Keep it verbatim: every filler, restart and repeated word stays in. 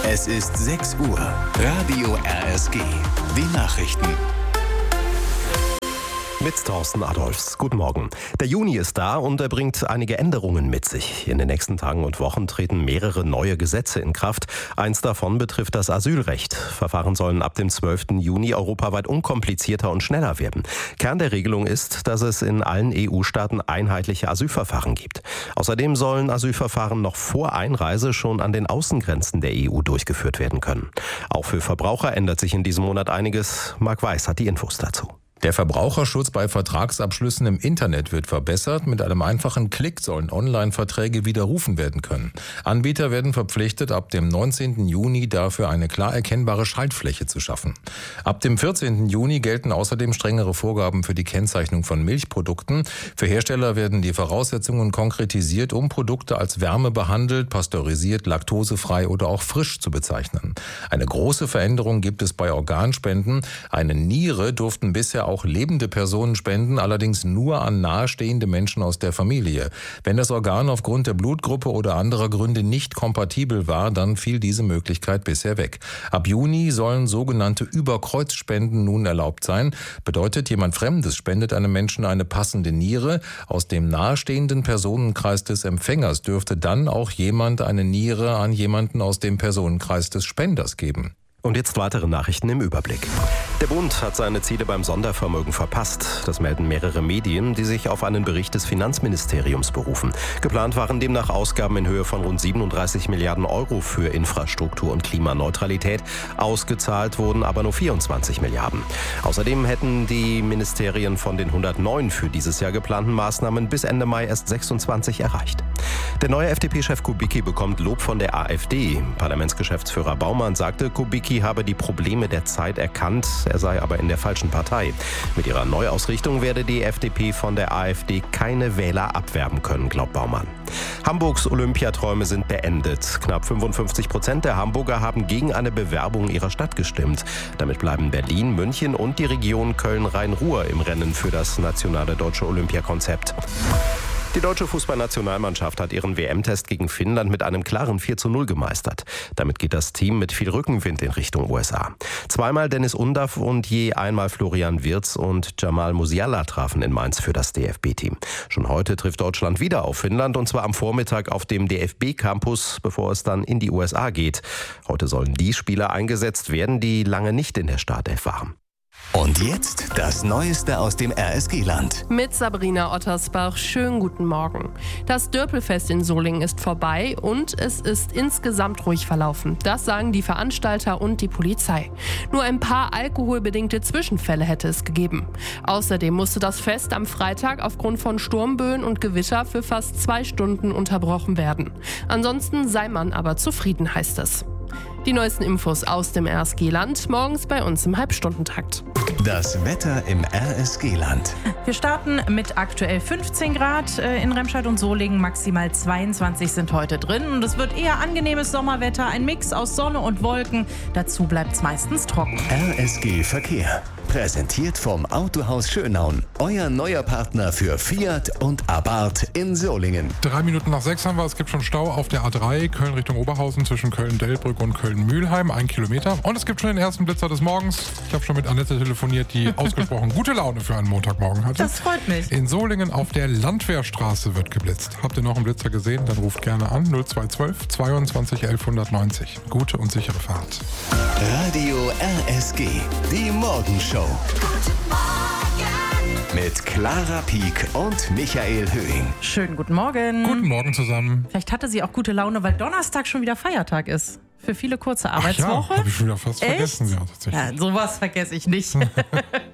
Es ist sechs Uhr. Radio R S G. Die Nachrichten. Mit Thorsten Adolfs. Guten Morgen. Der Juni ist da und er bringt einige Änderungen mit sich. In den nächsten Tagen und Wochen treten mehrere neue Gesetze in Kraft. Eins davon betrifft das Asylrecht. Verfahren sollen ab dem zwölften Juni europaweit unkomplizierter und schneller werden. Kern der Regelung ist, dass es in allen E U-Staaten einheitliche Asylverfahren gibt. Außerdem sollen Asylverfahren noch vor Einreise schon an den Außengrenzen der E U durchgeführt werden können. Auch für Verbraucher ändert sich in diesem Monat einiges. Marc Weiß hat die Infos dazu. Der Verbraucherschutz bei Vertragsabschlüssen im Internet wird verbessert. Mit einem einfachen Klick sollen Online-Verträge widerrufen werden können. Anbieter werden verpflichtet, ab dem neunzehnten Juni dafür eine klar erkennbare Schaltfläche zu schaffen. Ab dem vierzehnten Juni gelten außerdem strengere Vorgaben für die Kennzeichnung von Milchprodukten. Für Hersteller werden die Voraussetzungen konkretisiert, um Produkte als wärmebehandelt, pasteurisiert, laktosefrei oder auch frisch zu bezeichnen. Eine große Veränderung gibt es bei Organspenden. Eine Niere durften bisher auch lebende Personen spenden, allerdings nur an nahestehende Menschen aus der Familie. Wenn das Organ aufgrund der Blutgruppe oder anderer Gründe nicht kompatibel war, dann fiel diese Möglichkeit bisher weg. Ab Juni sollen sogenannte Überkreuzspenden nun erlaubt sein. Bedeutet, jemand Fremdes spendet einem Menschen eine passende Niere. Aus dem nahestehenden Personenkreis des Empfängers dürfte dann auch jemand eine Niere an jemanden aus dem Personenkreis des Spenders geben. Und jetzt weitere Nachrichten im Überblick. Der Bund hat seine Ziele beim Sondervermögen verpasst. Das melden mehrere Medien, die sich auf einen Bericht des Finanzministeriums berufen. Geplant waren demnach Ausgaben in Höhe von rund siebenunddreißig Milliarden Euro für Infrastruktur und Klimaneutralität. Ausgezahlt wurden aber nur vierundzwanzig Milliarden. Außerdem hätten die Ministerien von den hundertneun für dieses Jahr geplanten Maßnahmen bis Ende Mai erst sechsundzwanzig erreicht. Der neue F D P-Chef Kubicki bekommt Lob von der AfD. Parlamentsgeschäftsführer Baumann sagte, Kubicki habe die Probleme der Zeit erkannt, er sei aber in der falschen Partei. Mit ihrer Neuausrichtung werde die F D P von der AfD keine Wähler abwerben können, glaubt Baumann. Hamburgs Olympiaträume sind beendet. Knapp fünfundfünfzig Prozent der Hamburger haben gegen eine Bewerbung ihrer Stadt gestimmt. Damit bleiben Berlin, München und die Region Köln-Rhein-Ruhr im Rennen für das nationale deutsche Olympiakonzept. Die deutsche Fußballnationalmannschaft hat ihren W M-Test gegen Finnland mit einem klaren vier zu null gemeistert. Damit geht das Team mit viel Rückenwind in Richtung U S A. Zweimal Dennis Undaff und je einmal Florian Wirtz und Jamal Musiala trafen in Mainz für das D F B-Team. Schon heute trifft Deutschland wieder auf Finnland und zwar am Vormittag auf dem D F B-Campus, bevor es dann in die U S A geht. Heute sollen die Spieler eingesetzt werden, die lange nicht in der Startelf waren. Und jetzt das Neueste aus dem R S G-Land. Mit Sabrina Ottersbach, schönen guten Morgen. Das Dörpelfest in Solingen ist vorbei und es ist insgesamt ruhig verlaufen. Das sagen die Veranstalter und die Polizei. Nur ein paar alkoholbedingte Zwischenfälle hätte es gegeben. Außerdem musste das Fest am Freitag aufgrund von Sturmböen und Gewitter für fast zwei Stunden unterbrochen werden. Ansonsten sei man aber zufrieden, heißt es. Die neuesten Infos aus dem R S G-Land morgens bei uns im Halbstundentakt. Das Wetter im R S G-Land. Wir starten mit aktuell fünfzehn Grad in Remscheid und Solingen. Maximal zweiundzwanzig sind heute drin. Und es wird eher angenehmes Sommerwetter. Ein Mix aus Sonne und Wolken. Dazu bleibt es meistens trocken. R S G Verkehr. Präsentiert vom Autohaus Schönaun. Euer neuer Partner für Fiat und Abarth in Solingen. Drei Minuten nach sechs haben wir. Es gibt schon Stau auf der A drei, Köln Richtung Oberhausen zwischen Köln-Delbrück und Köln-Mühlheim. Ein Kilometer. Und es gibt schon den ersten Blitzer des Morgens. Ich habe schon mit Annette telefoniert, die ausgesprochen gute Laune für einen Montagmorgen hatte. Das freut mich. In Solingen auf der Landwehrstraße wird geblitzt. Habt ihr noch einen Blitzer gesehen? Dann ruft gerne an. null zwei zwölf zweiundzwanzig elf neunzig. Gute und sichere Fahrt. Radio R S G. Die Morgenshow. Guten Morgen. Mit Clara Pieck und Michael Höhing. Schönen guten Morgen. Guten Morgen zusammen. Vielleicht hatte sie auch gute Laune, weil Donnerstag schon wieder Feiertag ist. Für viele kurze Arbeitswoche. Ach ja, habe ich schon wieder fast Echt? vergessen. Ja, tatsächlich. Ja, sowas vergesse ich nicht.